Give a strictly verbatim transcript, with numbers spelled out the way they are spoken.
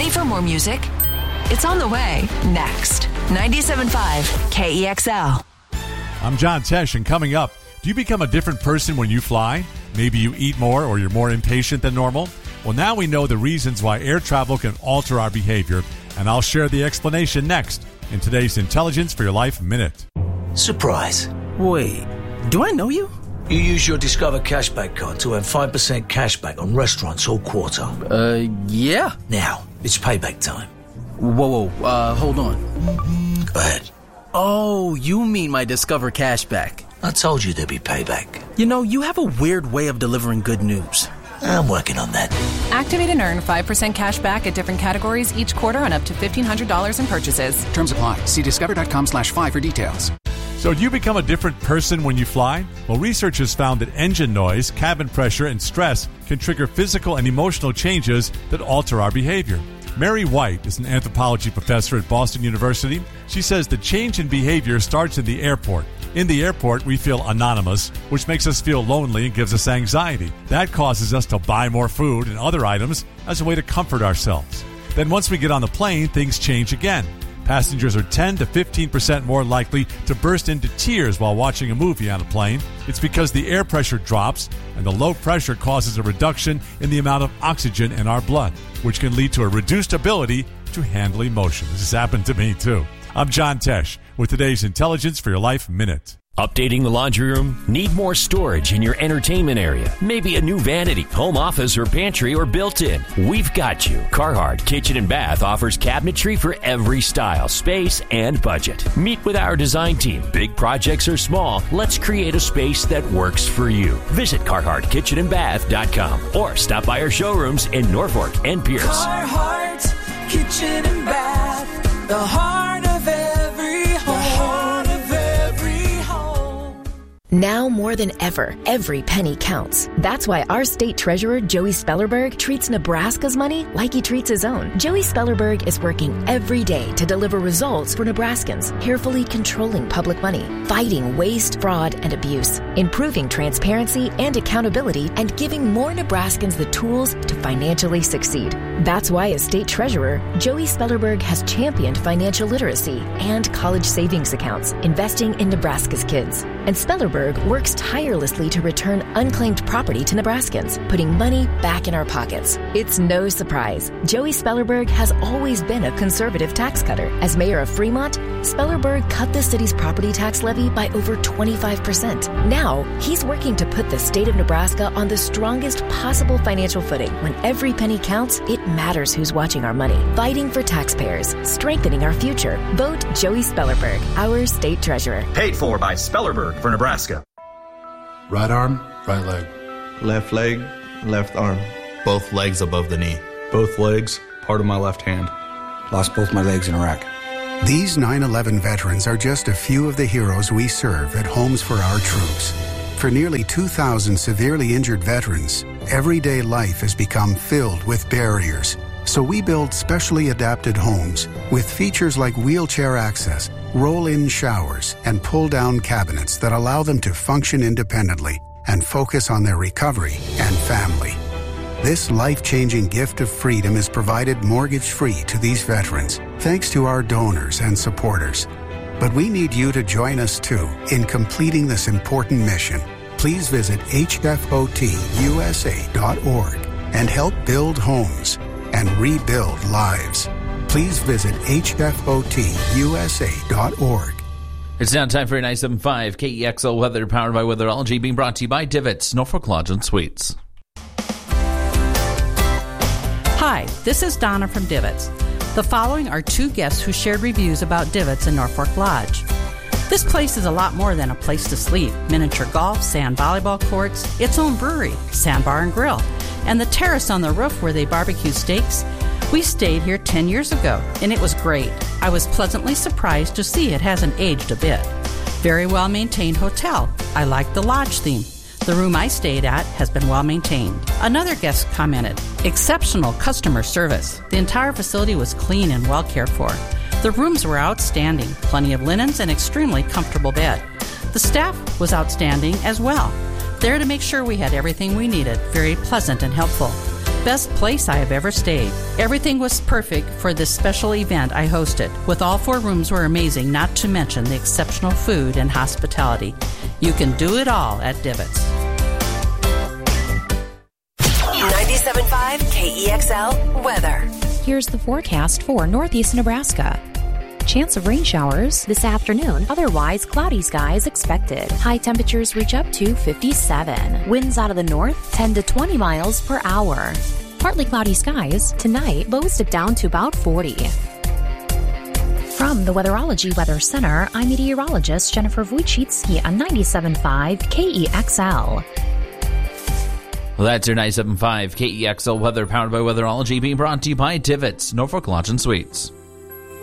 Ready for more music? It's on the way next. ninety-seven point five K E X L. I'm John Tesh, and coming up, do you become a different person when you fly? Maybe you eat more or you're more impatient than normal? Well, now we know the reasons why air travel can alter our behavior, and I'll share the explanation next in today's Intelligence for Your Life Minute. Surprise. Wait, do I know you? You use your Discover Cashback card to earn five percent cashback on restaurants all quarter. Uh, yeah. Now, it's payback time. Whoa, whoa, uh, hold on. Go ahead. Oh, you mean my Discover Cashback. I told you there'd be payback. You know, you have a weird way of delivering good news. I'm working on that. Activate and earn five percent cash back at different categories each quarter on up to fifteen hundred dollars in purchases. Terms apply. See discover.com slash fly for details. So do you become a different person when you fly? Well, research has found that engine noise, cabin pressure, and stress can trigger physical and emotional changes that alter our behavior. Mary White is an anthropology professor at Boston University. She says the change in behavior starts in the airport. In the airport, we feel anonymous, which makes us feel lonely and gives us anxiety. That causes us to buy more food and other items as a way to comfort ourselves. Then once we get on the plane, things change again. Passengers are ten to fifteen percent more likely to burst into tears while watching a movie on a plane. It's because the air pressure drops, and the low pressure causes a reduction in the amount of oxygen in our blood, which can lead to a reduced ability to handle emotion. This has happened to me, too. I'm John Tesh with today's Intelligence for Your Life Minute. Updating the laundry room? Need more storage in your entertainment area? Maybe a new vanity, home office, or pantry, or built-in? We've got you. Carhartt Kitchen and Bath offers cabinetry for every style, space, and budget. Meet with our design team. Big projects or small, let's create a space that works for you. Visit Carhartt Kitchen and Bath dot com or stop by our showrooms in Norfolk and Pierce. Carhartt Kitchen and Bath, the heart of every home. The heart of every home. Now more than ever, every penny counts. That's why our state treasurer, Joey Spellerberg, treats Nebraska's money like he treats his own. Joey Spellerberg is working every day to deliver results for Nebraskans, carefully controlling public money, fighting waste, fraud, and abuse, improving transparency and accountability, and giving more Nebraskans the tools to financially succeed. That's why as state treasurer, Joey Spellerberg has championed financial literacy and college savings accounts, investing in Nebraska's kids. And Spellerberg works tirelessly to return unclaimed property to Nebraskans, putting money back in our pockets. It's no surprise. Joey Spellerberg has always been a conservative tax cutter. As mayor of Fremont, Spellerberg cut the city's property tax levy by over twenty-five percent. Now, he's working to put the state of Nebraska on the strongest possible financial footing. When every penny counts, it matters who's watching our money. Fighting for taxpayers, strengthening our future. Vote Joey Spellerberg, our state treasurer. Paid for by Spellerberg for Nebraska. Right arm, right leg. Left leg, left arm. Both legs above the knee. Both legs, part of my left hand. Lost both my legs in Iraq. These nine eleven veterans are just a few of the heroes we serve at Homes for Our Troops. For nearly two thousand severely injured veterans, everyday life has become filled with barriers. So we build specially adapted homes with features like wheelchair access, roll-in showers, and pull-down cabinets that allow them to function independently and focus on their recovery and family. This life-changing gift of freedom is provided mortgage-free to these veterans, thanks to our donors and supporters. But we need you to join us, too, in completing this important mission. Please visit H F O T U S A dot org and help build homes and rebuild lives. Please visit H F O T U S A dot org. It's now time for ninety-seven point five K E X L weather, powered by Weatherology, being brought to you by Divots, Norfolk Lodge and Suites. Hi, this is Donna from Divots. The following are two guests who shared reviews about Divots in Norfolk Lodge. This place is a lot more than a place to sleep. Miniature golf, sand volleyball courts, its own brewery, sandbar and grill, and the terrace on the roof where they barbecue steaks. We stayed here ten years ago, and it was great. I was pleasantly surprised to see it hasn't aged a bit. Very well-maintained hotel. I like the lodge theme. The room I stayed at has been well-maintained. Another guest commented, exceptional customer service. The entire facility was clean and well cared for. The rooms were outstanding, plenty of linens, and extremely comfortable bed. The staff was outstanding as well. There to make sure we had everything we needed, very pleasant and helpful. best place I have ever stayed. Everything was perfect for this special event I hosted, with all four rooms were amazing, not to mention the exceptional food and hospitality. You can do it all at Divots. ninety-seven point five K E X L weather. Here's the forecast for northeast Nebraska. Chance of rain showers this afternoon. Otherwise, cloudy skies expected. High temperatures reach up to fifty-seven. Winds out of the north, ten to twenty miles per hour. Partly cloudy skies. Tonight, lows dip down to about forty. From the Weatherology Weather Center, I'm meteorologist Jennifer Wojcicki on ninety-seven point five K E X L. Well, that's your ninety-seven point five K E X L weather, powered by Weatherology, being brought to you by Divots, Norfolk Lodge and Suites.